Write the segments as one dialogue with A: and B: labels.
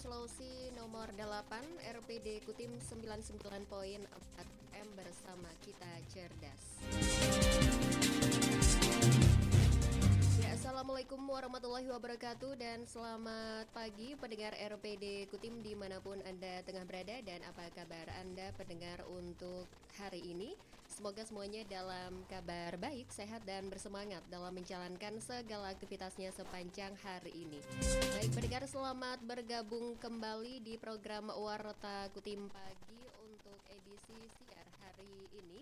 A: Sulawesi nomor 8 RPD Kutim 99.4 M bersama kita cerdas. Ya, Assalamualaikum warahmatullahi wabarakatuh dan selamat pagi pendengar RPD Kutim dimanapun Anda tengah berada, dan apa kabar Anda pendengar untuk hari ini? Semoga semuanya dalam kabar baik, sehat dan bersemangat dalam menjalankan segala aktivitasnya sepanjang hari ini. Baik pendengar, selamat bergabung kembali di program Warta Kutim Pagi untuk edisi siar hari ini.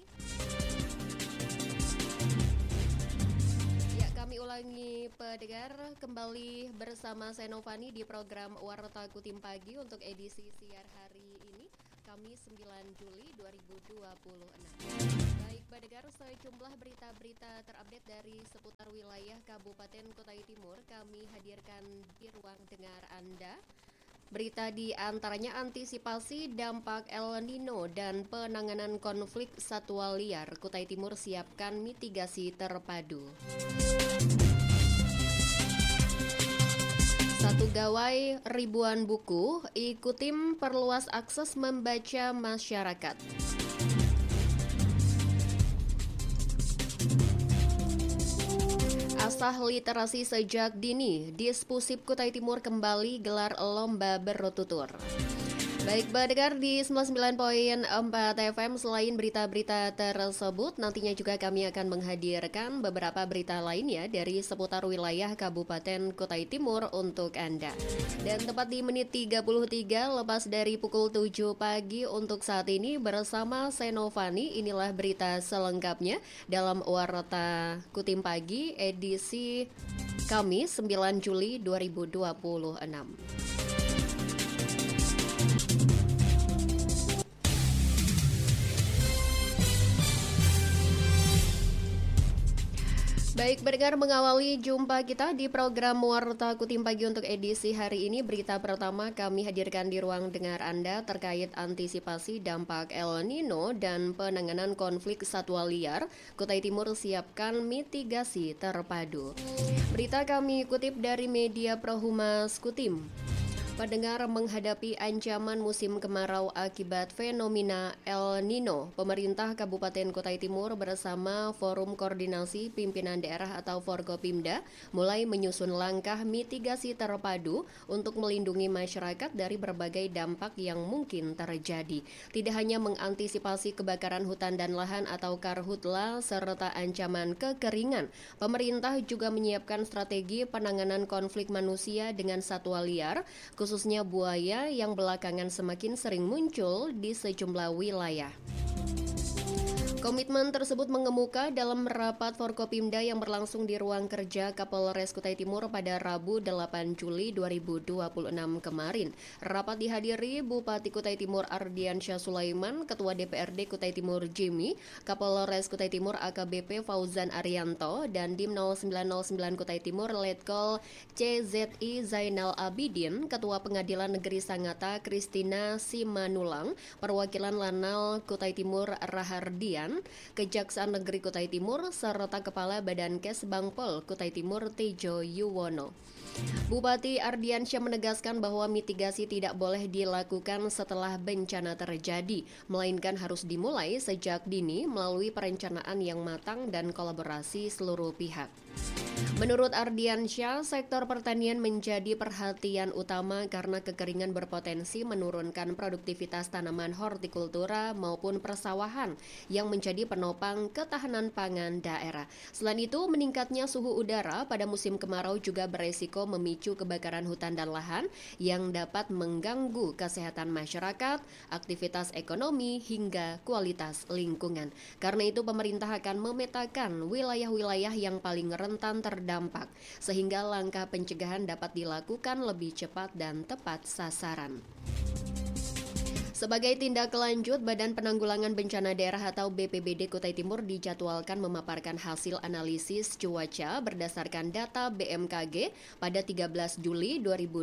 A: Ya, kami ulangi pendengar, kembali bersama saya Novani di program Warta Kutim Pagi untuk edisi siar hari ini, Kamis 9 Juli 2026. Baik pendengar, sejumlah berita-berita terupdate dari seputar wilayah Kabupaten Kutai Timur kami hadirkan di ruang dengar Anda. Berita di antaranya antisipasi dampak El Nino dan penanganan konflik satwa liar. Kutai Timur siapkan mitigasi terpadu. Satu gawai, ribuan buku, ikutim perluas akses membaca masyarakat. Asah literasi sejak dini, Dispusip Kutai Timur kembali gelar lomba bertutur. Baik pendengar di 99.4 FM, selain berita-berita tersebut, nantinya juga kami akan menghadirkan beberapa berita lainnya dari seputar wilayah Kabupaten Kutai Timur untuk Anda. Dan tepat di menit 33 lepas dari pukul 7 pagi untuk saat ini bersama Senovani, inilah berita selengkapnya dalam Warta Kutim Pagi edisi Kamis 9 Juli 2026. Baik pendengar, mengawali jumpa kita di program Warta Kutim Pagi untuk edisi hari ini, berita pertama kami hadirkan di ruang dengar Anda terkait antisipasi dampak El Nino dan penanganan konflik satwa liar. Kutai Timur siapkan mitigasi terpadu. Berita kami kutip dari media Prohumas Kutim. Pendengar, menghadapi ancaman musim kemarau akibat fenomena El Nino, pemerintah Kabupaten Kutai Timur bersama Forum Koordinasi Pimpinan Daerah atau Forkopimda mulai menyusun langkah mitigasi terpadu untuk melindungi masyarakat dari berbagai dampak yang mungkin terjadi. Tidak hanya mengantisipasi kebakaran hutan dan lahan atau karhutla serta ancaman kekeringan, pemerintah juga menyiapkan strategi penanganan konflik manusia dengan satwa liar, khususnya buaya yang belakangan semakin sering muncul di sejumlah wilayah. Komitmen tersebut mengemuka dalam rapat Forkopimda yang berlangsung di ruang kerja Kapolres Kutai Timur pada Rabu 8 Juli 2026 kemarin. Rapat dihadiri Bupati Kutai Timur Ardiansyah Sulaiman, Ketua DPRD Kutai Timur Jimmy, Kapolres Kutai Timur AKBP Fauzan Arianto, dan Dim 0909 Kutai Timur Letkol CZI Zainal Abidin, Ketua Pengadilan Negeri Sangatta Kristina Simanulang, Perwakilan Lanal Kutai Timur Rahardian, Kejaksaan Negeri Kutai Timur, serta Kepala Badan Kes Bangpol Kutai Timur Tejo Yuwono. Bupati Ardiansyah menegaskan bahwa mitigasi tidak boleh dilakukan setelah bencana terjadi, melainkan harus dimulai sejak dini melalui perencanaan yang matang dan kolaborasi seluruh pihak. Menurut Ardiansyah, sektor pertanian menjadi perhatian utama karena kekeringan berpotensi menurunkan produktivitas tanaman hortikultura maupun persawahan yang menjadi penopang ketahanan pangan daerah. Selain itu, meningkatnya suhu udara pada musim kemarau juga beresiko memicu kebakaran hutan dan lahan yang dapat mengganggu kesehatan masyarakat, aktivitas ekonomi, hingga kualitas lingkungan. Karena itu, pemerintah akan memetakan wilayah-wilayah yang paling rentan terdampak, sehingga langkah pencegahan dapat dilakukan lebih cepat dan tepat sasaran. Sebagai tindak lanjut, Badan Penanggulangan Bencana Daerah atau BPBD Kutai Timur dijadwalkan memaparkan hasil analisis cuaca berdasarkan data BMKG pada 13 Juli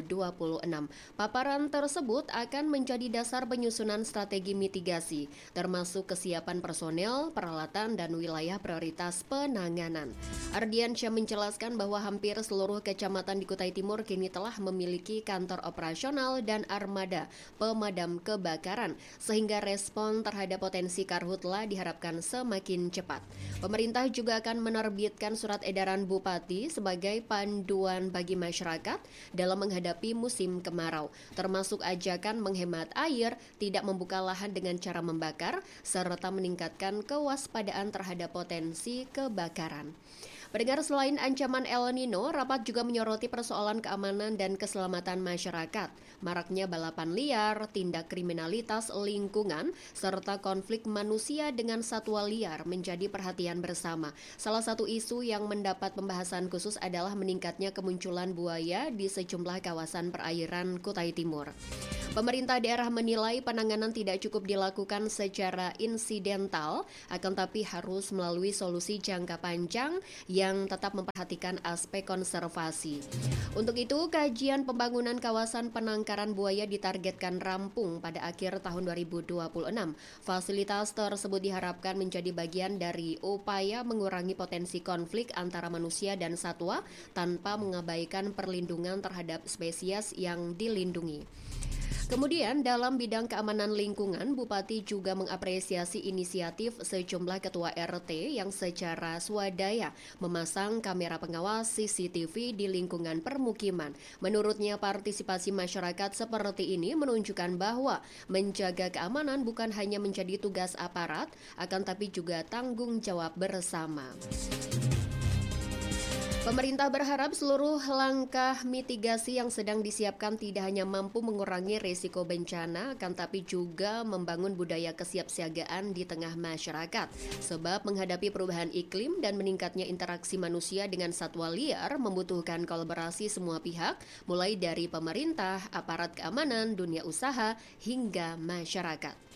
A: 2026. Paparan tersebut akan menjadi dasar penyusunan strategi mitigasi, termasuk kesiapan personel, peralatan, dan wilayah prioritas penanganan. Ardiansyah menjelaskan bahwa hampir seluruh kecamatan di Kutai Timur kini telah memiliki kantor operasional dan armada pemadam kebakaran, sehingga respon terhadap potensi karhutla diharapkan semakin cepat. Pemerintah juga akan menerbitkan surat edaran Bupati sebagai panduan bagi masyarakat dalam menghadapi musim kemarau, termasuk ajakan menghemat air, tidak membuka lahan dengan cara membakar, serta meningkatkan kewaspadaan terhadap potensi kebakaran. Pendengar, selain ancaman El Nino, rapat juga menyoroti persoalan keamanan dan keselamatan masyarakat. Maraknya balapan liar, tindak kriminalitas lingkungan, serta konflik manusia dengan satwa liar menjadi perhatian bersama. Salah satu isu yang mendapat pembahasan khusus adalah meningkatnya kemunculan buaya di sejumlah kawasan perairan Kutai Timur. Pemerintah daerah menilai penanganan tidak cukup dilakukan secara insidental, akan tapi harus melalui solusi jangka panjang yang tetap memperhatikan aspek konservasi. Untuk itu, kajian pembangunan kawasan penangkaran buaya ditargetkan rampung pada akhir tahun 2026. Fasilitas tersebut diharapkan menjadi bagian dari upaya mengurangi potensi konflik antara manusia dan satwa tanpa mengabaikan perlindungan terhadap spesies yang dilindungi. Kemudian dalam bidang keamanan lingkungan, Bupati juga mengapresiasi inisiatif sejumlah ketua RT yang secara swadaya memasang kamera pengawas CCTV di lingkungan permukiman. Menurutnya, partisipasi masyarakat seperti ini menunjukkan bahwa menjaga keamanan bukan hanya menjadi tugas aparat, akan tapi juga tanggung jawab bersama. Pemerintah berharap seluruh langkah mitigasi yang sedang disiapkan tidak hanya mampu mengurangi risiko bencana, akan tapi juga membangun budaya kesiapsiagaan di tengah masyarakat. Sebab menghadapi perubahan iklim dan meningkatnya interaksi manusia dengan satwa liar membutuhkan kolaborasi semua pihak, mulai dari pemerintah, aparat keamanan, dunia usaha, hingga masyarakat.